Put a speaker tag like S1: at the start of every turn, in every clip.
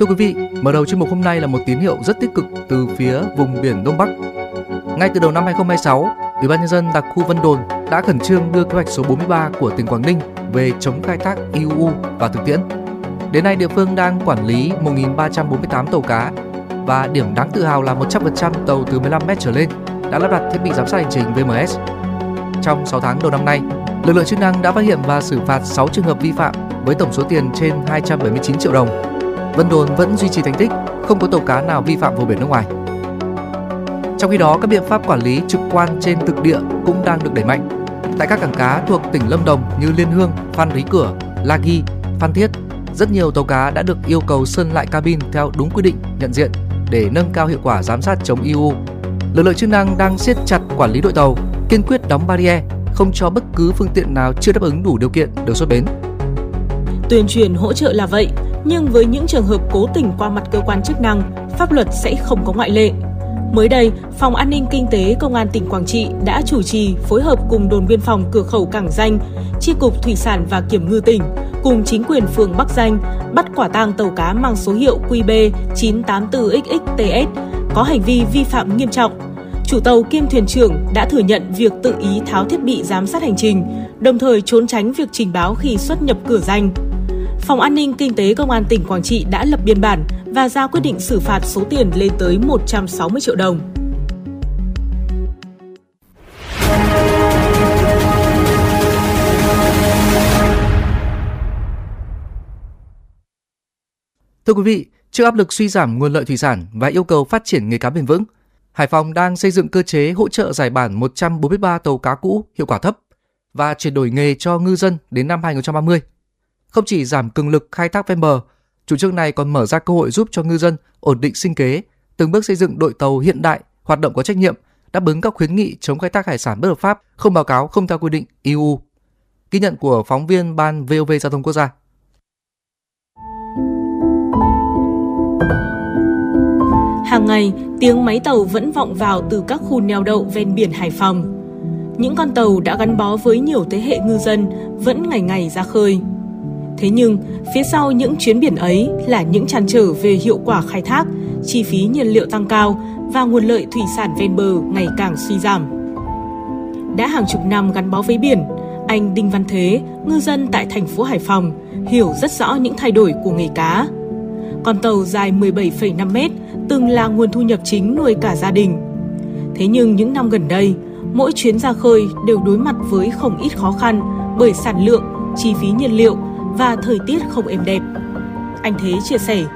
S1: Thưa quý vị, mở đầu chuyên mục hôm nay là một tín hiệu rất tích cực từ phía vùng biển Đông Bắc. Ngay từ đầu năm 2026, Ủy ban nhân dân đặc khu Vân Đồn đã khẩn trương đưa kế hoạch số 43 của tỉnh Quảng Ninh về chống khai thác IUU vào thực tiễn. Đến nay, địa phương đang quản lý 1.348 tàu cá và điểm đáng tự hào là 100% tàu từ 15 mét trở lên đã lắp đặt thiết bị giám sát hành trình VMS. Trong 6 tháng đầu năm nay, lực lượng chức năng đã phát hiện và xử phạt 6 trường hợp vi phạm với tổng số tiền trên 279 triệu đồng. Vân Đồn vẫn duy trì thành tích, không có tàu cá nào vi phạm vùng biển nước ngoài. Trong khi đó, các biện pháp quản lý trực quan trên thực địa cũng đang được đẩy mạnh. Tại các cảng cá thuộc tỉnh Lâm Đồng như Liên Hương, Phan Rí Cửa, La Ghi, Phan Thiết, rất nhiều tàu cá đã được yêu cầu sơn lại cabin theo đúng quy định nhận diện để nâng cao hiệu quả giám sát chống IUU. Lực lượng chức năng đang siết chặt quản lý đội tàu, kiên quyết đóng barrier, không cho bất cứ phương tiện nào chưa đáp ứng đủ điều kiện được xuất bến.
S2: Tuyên truyền hỗ trợ là vậy, nhưng với những trường hợp cố tình qua mặt cơ quan chức năng, pháp luật sẽ không có ngoại lệ. Mới đây, Phòng An ninh Kinh tế Công an tỉnh Quảng Trị đã chủ trì phối hợp cùng đồn biên phòng cửa khẩu Cảng Danh, Chi cục Thủy sản và Kiểm ngư tỉnh cùng chính quyền phường Bắc Danh bắt quả tang tàu cá mang số hiệu QB 984XX-TS có hành vi vi phạm nghiêm trọng. Chủ tàu kiêm thuyền trưởng đã thừa nhận việc tự ý tháo thiết bị giám sát hành trình, đồng thời trốn tránh việc trình báo khi xuất nhập cửa danh. Phòng An ninh Kinh tế Công an tỉnh Quảng Trị đã lập biên bản và ra quyết định xử phạt số tiền lên tới 160 triệu đồng.
S1: Thưa quý vị, trước áp lực suy giảm nguồn lợi thủy sản và yêu cầu phát triển nghề cá bền vững, Hải Phòng đang xây dựng cơ chế hỗ trợ giải bản 143 tàu cá cũ hiệu quả thấp và chuyển đổi nghề cho ngư dân đến năm 2030. Không chỉ giảm cường lực khai thác ven bờ, chủ trương này còn mở ra cơ hội giúp cho ngư dân ổn định sinh kế, từng bước xây dựng đội tàu hiện đại, hoạt động có trách nhiệm, đáp ứng các khuyến nghị chống khai thác hải sản bất hợp pháp, không báo cáo, không theo quy định IUU. Ghi nhận của phóng viên Ban VOV Giao thông Quốc gia.
S2: Hàng ngày, tiếng máy tàu vẫn vọng vào từ các khu neo đậu ven biển Hải Phòng. Những con tàu đã gắn bó với nhiều thế hệ ngư dân vẫn ngày ngày ra khơi. Thế nhưng, phía sau những chuyến biển ấy là những trăn trở về hiệu quả khai thác, chi phí nhiên liệu tăng cao và nguồn lợi thủy sản ven bờ ngày càng suy giảm. Đã hàng chục năm gắn bó với biển, anh Đinh Văn Thế, ngư dân tại thành phố Hải Phòng, hiểu rất rõ những thay đổi của nghề cá. Con tàu dài 17,5 mét từng là nguồn thu nhập chính nuôi cả gia đình. Thế nhưng những năm gần đây, mỗi chuyến ra khơi đều đối mặt với không ít khó khăn bởi sản lượng, chi phí nhiên liệu và thời tiết không êm đẹp. Anh Thế chia sẻ.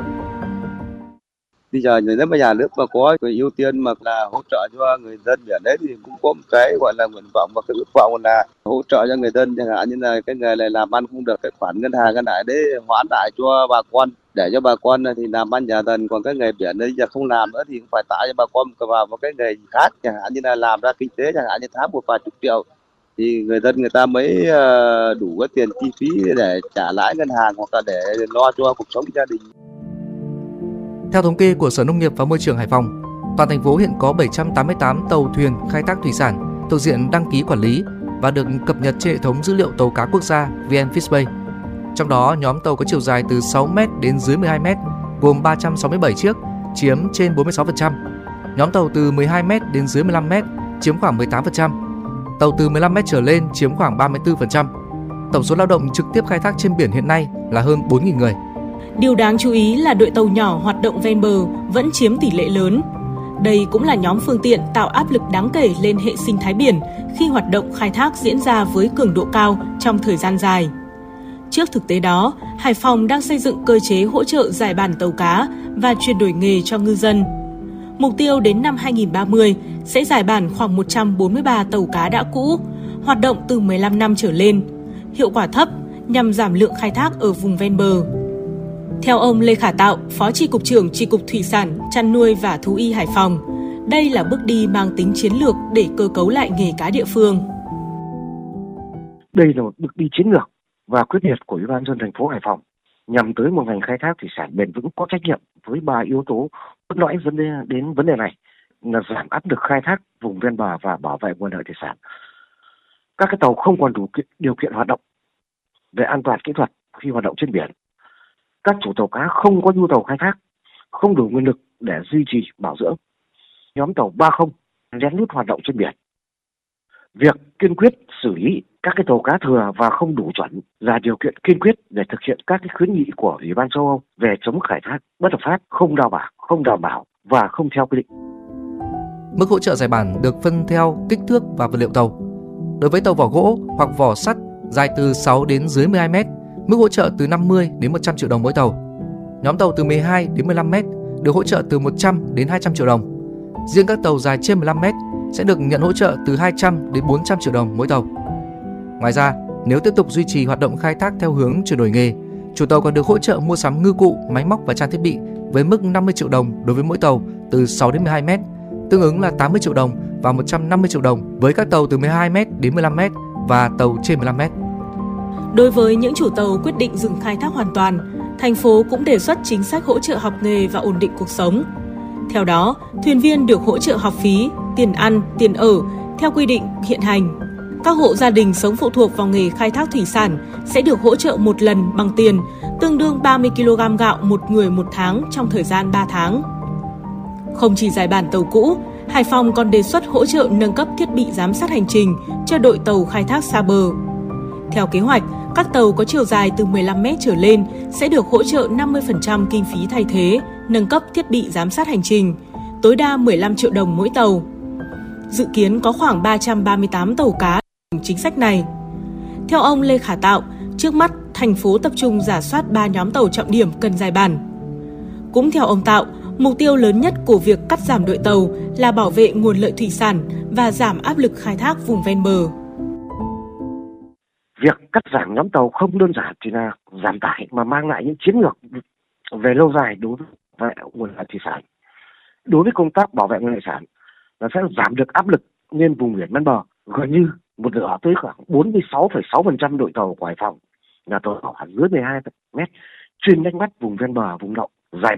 S3: Bây giờ nếu mà nhà nước mà có cái ưu tiên mà là hỗ trợ cho người dân biển đấy thì cũng có một cái gọi là nguyện vọng và cái ước vọng là hỗ trợ cho người dân, chẳng hạn như là cái nghề này làm ăn không được, cái khoản ngân hàng cái này để hoãn lại cho bà con, để cho bà con thì làm ăn nhà dần, còn cái nghề biển đấy giờ không làm nữa thì cũng phải tạo cho bà con vào một cái nghề khác, chẳng hạn như là làm ra kinh tế, chẳng hạn như tháng một vài chục triệu thì người dân người ta mới đủ cái tiền chi phí để trả lãi ngân hàng hoặc là để lo cho cuộc sống gia đình.
S1: Theo thống kê của Sở Nông nghiệp và Môi trường Hải Phòng, toàn thành phố hiện có 788 tàu thuyền khai thác thủy sản thuộc diện đăng ký quản lý và được cập nhật trên hệ thống dữ liệu tàu cá quốc gia VnFishBay. Trong đó, nhóm tàu có chiều dài từ 6 m đến dưới 12 m gồm 367 chiếc, chiếm trên 46%. Nhóm tàu từ 12 m đến dưới 15 m chiếm khoảng 18%. Tàu từ 15 m trở lên chiếm khoảng 34%. Tổng số lao động trực tiếp khai thác trên biển hiện nay là hơn 4.000 người.
S2: Điều đáng chú ý là đội tàu nhỏ hoạt động ven bờ vẫn chiếm tỷ lệ lớn. Đây cũng là nhóm phương tiện tạo áp lực đáng kể lên hệ sinh thái biển khi hoạt động khai thác diễn ra với cường độ cao trong thời gian dài. Trước thực tế đó, Hải Phòng đang xây dựng cơ chế hỗ trợ giải bản tàu cá và chuyển đổi nghề cho ngư dân. Mục tiêu đến năm 2030 sẽ giải bản khoảng 143 tàu cá đã cũ, hoạt động từ 15 năm trở lên, hiệu quả thấp nhằm giảm lượng khai thác ở vùng ven bờ. Theo ông Lê Khả Tạo, Phó Chi cục trưởng Chi cục Thủy sản, Chăn nuôi và Thú y Hải Phòng, đây là bước đi mang tính chiến lược để cơ cấu lại nghề cá địa phương.
S4: Đây là một bước đi chiến lược và quyết liệt của Ủy ban nhân dân thành phố Hải Phòng nhằm tới một ngành khai thác thủy sản bền vững có trách nhiệm với 3 yếu tố cốt lõi đến vấn đề này là giảm áp lực khai thác vùng ven bờ và bảo vệ nguồn lợi thủy sản. Các cái tàu không còn đủ điều kiện hoạt động về an toàn kỹ thuật khi hoạt động trên biển. Các chủ tàu cá không có nhu cầu khai thác, không đủ nguyên lực để duy trì bảo dưỡng. Nhóm tàu 30 lén lút hoạt động trên biển. Việc kiên quyết xử lý các cái tàu cá thừa và không đủ chuẩn là điều kiện kiên quyết để thực hiện các cái khuyến nghị của Ủy ban châu Âu về chống khai thác bất hợp pháp, không đảm bảo và không theo quy định.
S1: Mức hỗ trợ giải bản được phân theo kích thước và vật liệu tàu. Đối với tàu vỏ gỗ hoặc vỏ sắt dài từ 6 đến dưới 12 mét, mức hỗ trợ từ 50 đến 100 triệu đồng mỗi tàu. Nhóm tàu từ 12 đến 15 mét được hỗ trợ từ 100 đến 200 triệu đồng. Riêng các tàu dài trên 15 mét sẽ được nhận hỗ trợ từ 200 đến 400 triệu đồng mỗi tàu. Ngoài ra, nếu tiếp tục duy trì hoạt động khai thác theo hướng chuyển đổi nghề, chủ tàu còn được hỗ trợ mua sắm ngư cụ, máy móc và trang thiết bị với mức 50 triệu đồng đối với mỗi tàu từ 6 đến 12 mét, tương ứng là 80 triệu đồng và 150 triệu đồng với các tàu từ 12 mét đến 15 mét và tàu trên 15 mét.
S2: Đối với những chủ tàu quyết định dừng khai thác hoàn toàn, thành phố cũng đề xuất chính sách hỗ trợ học nghề và ổn định cuộc sống. Theo đó, thuyền viên được hỗ trợ học phí, tiền ăn, tiền ở theo quy định hiện hành. Các hộ gia đình sống phụ thuộc vào nghề khai thác thủy sản sẽ được hỗ trợ một lần bằng tiền, tương đương 30 kg gạo một người một tháng trong thời gian 3 tháng. Không chỉ giải bản tàu cũ, Hải Phòng còn đề xuất hỗ trợ nâng cấp thiết bị giám sát hành trình cho đội tàu khai thác xa bờ. Theo kế hoạch, các tàu có chiều dài từ 15 mét trở lên sẽ được hỗ trợ 50% kinh phí thay thế, nâng cấp thiết bị giám sát hành trình, tối đa 15 triệu đồng mỗi tàu. Dự kiến có khoảng 338 tàu cá hưởng chính sách này. Theo ông Lê Khả Tạo, trước mắt thành phố tập trung rà soát 3 nhóm tàu trọng điểm cần giải bản. Cũng theo ông Tạo, mục tiêu lớn nhất của việc cắt giảm đội tàu là bảo vệ nguồn lợi thủy sản và giảm áp lực khai thác vùng ven bờ.
S4: Việc cắt giảm nhóm tàu không đơn giản chỉ là giảm tải mà mang lại những chiến lược về lâu dài đối với nguồn lợi thủy sản. Đối với công tác bảo vệ nguồn lợi thủy sản là sẽ giảm được áp lực lên vùng biển ven bờ, gần như một nửa, tới khoảng 46,6% đội tàu của Hải Phòng là tàu khoảng dưới 12 mét chuyên đánh bắt vùng ven bờ, vùng đậu, giải